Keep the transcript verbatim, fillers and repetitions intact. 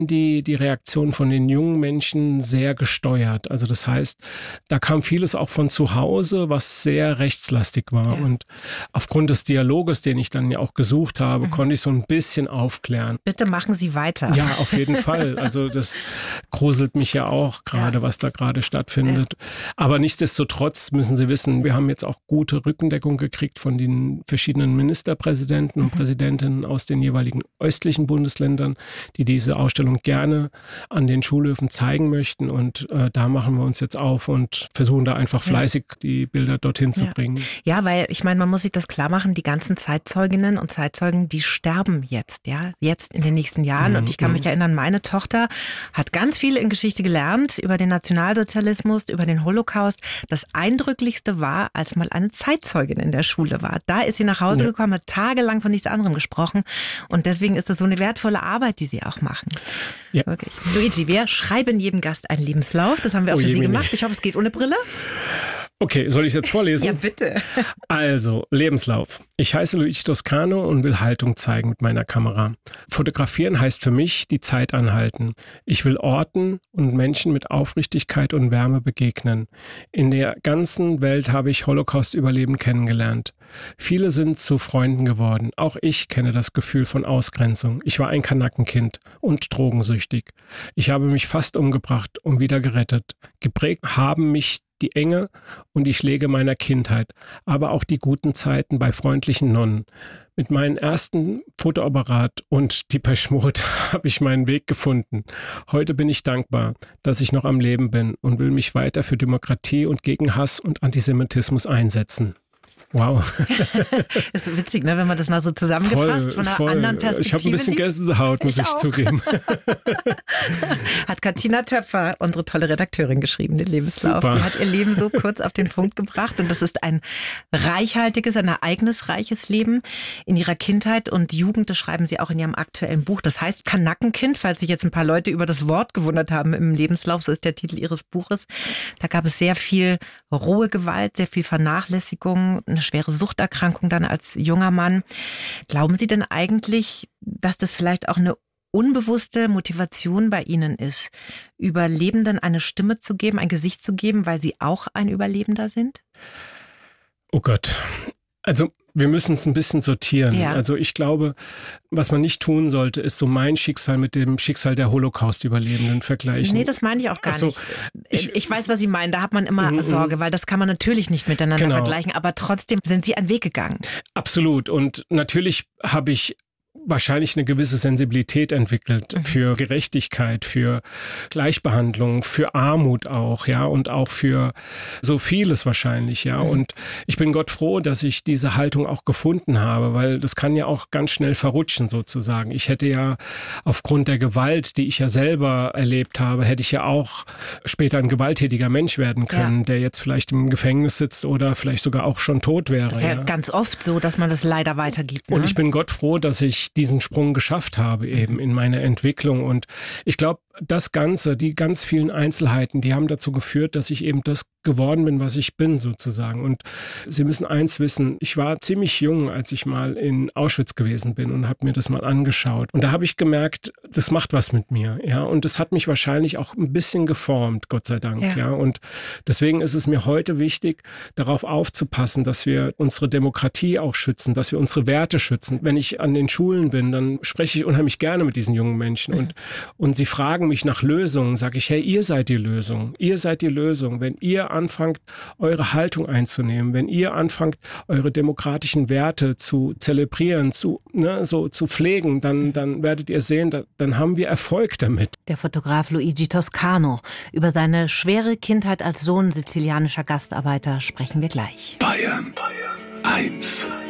die, die Reaktion von den jungen Menschen sehr gesteuert. Also das heißt, da kam vieles auch von zu Hause, was sehr rechtslastig war. Ja. Und aufgrund des Dialoges, den ich dann ja auch gesucht habe, mhm. konnte ich so ein bisschen aufklären. Bitte machen Sie weiter. Ja, auf jeden Fall. Also das gruselt mich ja auch gerade, ja. was da gerade stattfindet. Ja. Aber nichtsdestotrotz müssen Sie wissen, wir haben jetzt auch gute Rückendeckung gekriegt von den verschiedenen Ministerpräsidenten und mhm. Präsidentinnen aus den jeweiligen östlichen Bundesländern, die diese Ausstellung gerne an den Schulhöfen zeigen möchten. Und äh, da machen wir uns jetzt auf und versuchen da einfach fleißig ja. die Bilder dorthin zu ja. bringen. Ja, weil ich meine, man muss sich das klar machen, die ganzen Zeitzeuginnen und Zeitzeugen, die sterben jetzt, ja, jetzt in den nächsten Jahren. Mhm. Und ich kann mich erinnern, meine Tochter hat ganz viel in Geschichte gelernt über den Nationalsozialismus, über den Holocaust. Das Eindrücklichste war, als mal eine Zeitzeugin in der Schule war. Da ist sie nach Hause ja. gekommen, hat tagelang von nichts anderem gesprochen. Und deswegen ist es so eine wertvolle Arbeit, die sie auch machen. Ja. Wirklich. Luigi, wir schreiben jedem Gast einen Lebenslauf. Das haben wir auch oh, für Sie gemacht. Ich hoffe, es geht ohne Brille. Okay, soll ich es jetzt vorlesen? Ja, bitte. Also, Lebenslauf. Ich heiße Luigi Toscano und will Haltung zeigen mit meiner Kamera. Fotografieren heißt für mich, die Zeit anhalten. Ich will Orten und Menschen mit Aufrichtigkeit und Wärme begegnen. In der ganzen Welt habe ich Holocaust-Überlebenden kennengelernt. Viele sind zu Freunden geworden. Auch ich kenne das Gefühl von Ausgrenzung. Ich war ein Kanackenkind und drogensüchtig. Ich habe mich fast umgebracht und wieder gerettet. Geprägt haben mich die Enge und die Schläge meiner Kindheit, aber auch die guten Zeiten bei freundlichen Nonnen. Mit meinem ersten Fotoapparat und Depeche Mode habe ich meinen Weg gefunden. Heute bin ich dankbar, dass ich noch am Leben bin und will mich weiter für Demokratie und gegen Hass und Antisemitismus einsetzen. Wow. Das ist witzig, ne, wenn man das mal so zusammengefasst voll, von einer voll. anderen Perspektive Ich habe ein bisschen Gänsehaut, muss ich, ich zugeben. Hat Katina Töpfer, unsere tolle Redakteurin, geschrieben, den Lebenslauf. Super. Die hat ihr Leben so kurz auf den Punkt gebracht und das ist ein reichhaltiges, ein ereignisreiches Leben in ihrer Kindheit und Jugend. Das schreiben sie auch in ihrem aktuellen Buch. Das heißt Kanackenkind, falls sich jetzt ein paar Leute über das Wort gewundert haben im Lebenslauf, so ist der Titel ihres Buches. Da gab es sehr viel rohe Gewalt, sehr viel Vernachlässigung, eine schwere Suchterkrankung dann als junger Mann. Glauben Sie denn eigentlich, dass das vielleicht auch eine unbewusste Motivation bei Ihnen ist, Überlebenden eine Stimme zu geben, ein Gesicht zu geben, weil Sie auch ein Überlebender sind? Oh Gott. Also wir müssen es ein bisschen sortieren. Ja. Also ich glaube, was man nicht tun sollte, ist so mein Schicksal mit dem Schicksal der Holocaust-Überlebenden vergleichen. Nee, das meine ich auch gar so, nicht. Ich, ich weiß, was Sie meinen. Da hat man immer mm, Sorge, weil das kann man natürlich nicht miteinander genau. vergleichen. Aber trotzdem sind Sie einen Weg gegangen. Absolut. Und natürlich habe ich wahrscheinlich eine gewisse Sensibilität entwickelt mhm. für Gerechtigkeit, für Gleichbehandlung, für Armut auch, ja, und auch für so vieles wahrscheinlich, ja. Mhm. Und ich bin Gott froh, dass ich diese Haltung auch gefunden habe, weil das kann ja auch ganz schnell verrutschen sozusagen. Ich hätte ja aufgrund der Gewalt, die ich ja selber erlebt habe, hätte ich ja auch später ein gewalttätiger Mensch werden können, ja. der jetzt vielleicht im Gefängnis sitzt oder vielleicht sogar auch schon tot wäre. Das ist ja, ja. ganz oft so, dass man das leider weitergibt. Ne? Und ich bin Gott froh, dass ich diesen Sprung geschafft habe eben in meiner Entwicklung. Und ich glaube, das Ganze, die ganz vielen Einzelheiten, die haben dazu geführt, dass ich eben das geworden bin, was ich bin sozusagen. Und Sie müssen eins wissen, ich war ziemlich jung, als ich mal in Auschwitz gewesen bin und habe mir das mal angeschaut. Und da habe ich gemerkt, das macht was mit mir. Ja, und das hat mich wahrscheinlich auch ein bisschen geformt, Gott sei Dank. Ja. Ja, und deswegen ist es mir heute wichtig, darauf aufzupassen, dass wir unsere Demokratie auch schützen, dass wir unsere Werte schützen. Wenn ich an den Schulen bin, dann spreche ich unheimlich gerne mit diesen jungen Menschen. Und, und sie fragen mich nach Lösungen, sage ich, hey, ihr seid die Lösung. Ihr seid die Lösung. Wenn ihr anfangt, eure Haltung einzunehmen, wenn ihr anfangt, eure demokratischen Werte zu zelebrieren, zu, ne, so zu pflegen, dann, dann werdet ihr sehen, da, dann haben wir Erfolg damit. Der Fotograf Luigi Toscano. Über seine schwere Kindheit als Sohn sizilianischer Gastarbeiter sprechen wir gleich. Bayern, Bayern, eins.